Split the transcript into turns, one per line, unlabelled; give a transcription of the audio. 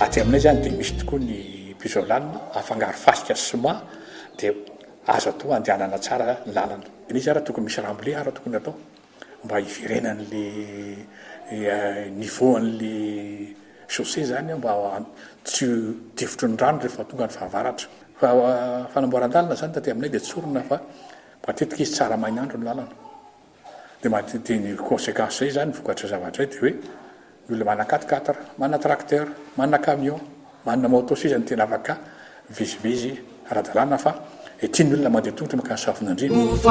aty aminay zany dia misy tokoa ny pisolalina afangaro fasika sy sima dia azo atao andehanana tsara ny lalana. Izy ara tokony misy ramble ara tokony atao mba hiverenan'le niveau an'le chaussée zany mba tsy tifotry ny rano rehefa tonga ny fahavaratra. Fa fanamboaran-dalana zany taty aminay dia tsorona fa matetika izy tsara mainandro ny lalana. Dia matetiky ny conséquence zay zany vokatra zavatra dia hoe ny olona mana 4x4, mana tracteur, mana camion, mana moto sy zany tena afaka vizivizy ara-dalàna fa tiany olona mandeha tongotra makany safon'Andriana.